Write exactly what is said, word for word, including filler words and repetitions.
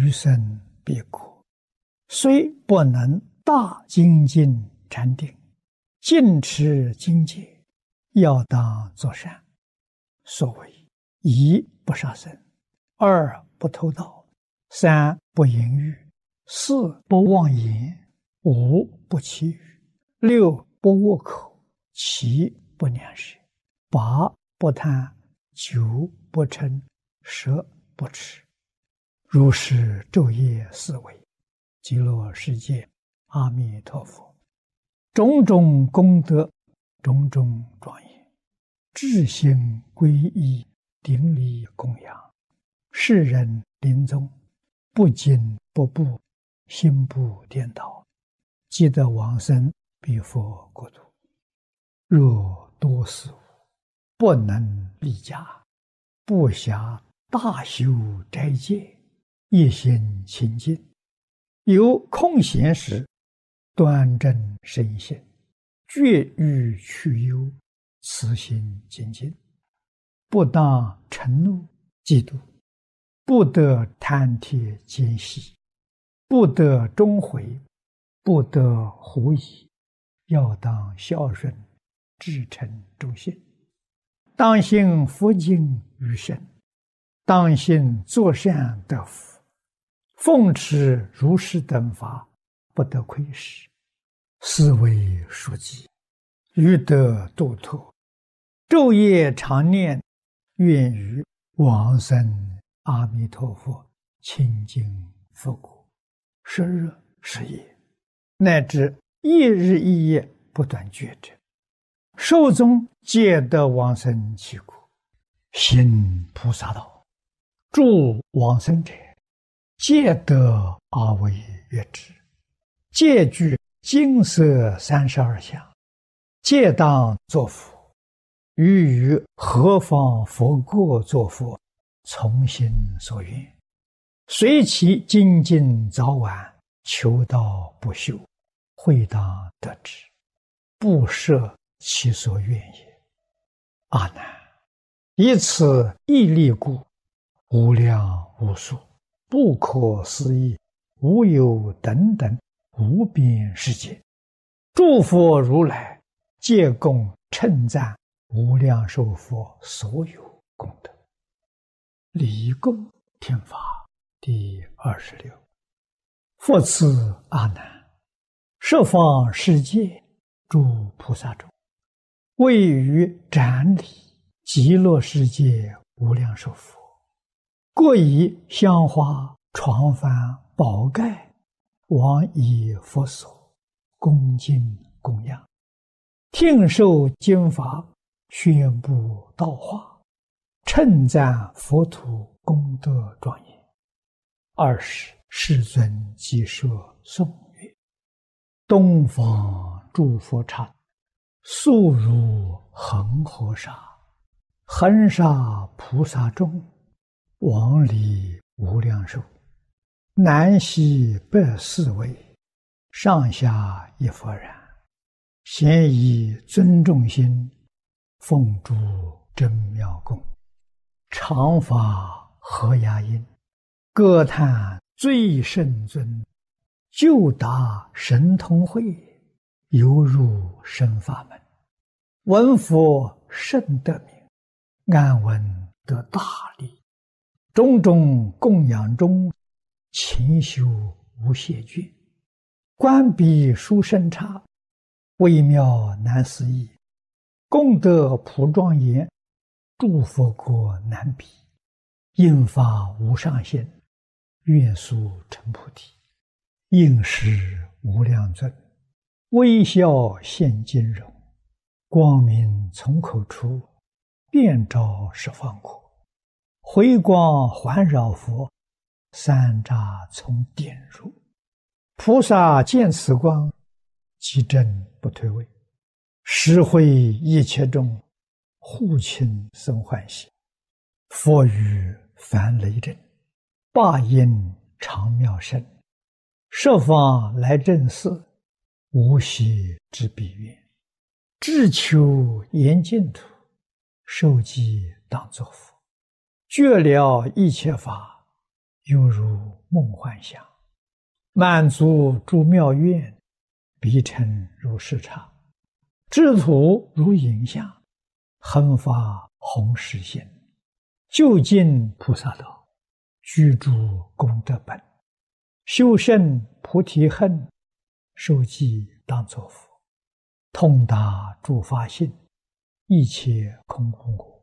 余生必果。虽不能大精进禅定，尽持精戒，要当作善。所谓一不杀生，二不偷盗，三不淫欲，四不妄言，五不绮语，六不恶口，七不两舌，八不贪，九不嗔，十不痴。如是昼夜思维，极乐世界阿弥陀佛，种种功德，种种庄严，至心皈依，顶礼供养，世人临终不惊不怖，心不颠倒，即得往生彼佛国土。若多事无，不能立家，不暇大修斋戒，一心清净，有空闲时，端正身心，绝欲去忧，慈心精进，不当嗔怒嫉妒，不得贪帖奸细，不得终悔，不得狐疑，要当孝顺，至诚忠信，当信佛经于身，当信作善得福，奉持如是等法，不得亏失，是为书记，欲得度脱，昼夜常念，愿于往生阿弥陀佛清净佛国，十日十夜，乃至一日一夜不断觉者，寿终皆得往生其国。行菩萨道，助往生者，皆得阿惟越致，皆具金色三十二相，皆当作佛。于于何方佛国作佛，从心所愿，随其精进早晚，求道不休，会当得之，不设其所愿也。阿难，以此毅力故，无量无数，不可思议，无有等等无边世界，诸佛如来皆共称赞无量寿佛所有功德。礼供听法第二十六。复次阿难，十方世界诸菩萨中，位于展礼极乐世界无量寿佛，各以香花床幡宝盖往以佛所，恭敬供养，听受经法，宣布道化，称赞佛土功德庄严。二十世尊即设颂曰：东方诸佛刹，速如恒河沙，恒沙菩萨众，往礼无量寿，南西北四围，上下一佛然，咸以尊重心，奉诸真妙供，常法和雅音，歌叹最胜尊，就达神通会，犹入生法门，闻佛甚得名，安闻得大利，种种供养中，勤修无懈倦，观彼殊胜刹，微妙难思议，功德普庄严，诸佛国难比，应发无上限，愿速成菩提。应时无量尊，微笑现金容，光明从口出，遍照十方国，回光环绕佛，三匝从点入。菩萨见此光，其真不退位，实会一切众，护亲生欢喜。佛语凡雷震，霸音长妙声，十方来正寺，无息之彼愿。志求严净土，受记当作佛。绝了一切法， 犹如梦幻想；满足诸妙愿，必成如市场；制土如影像，恒发弘誓心；究竟菩萨道，居诸功德本；修胜菩提恨，受记当作佛；通达诸法性，一切空无我。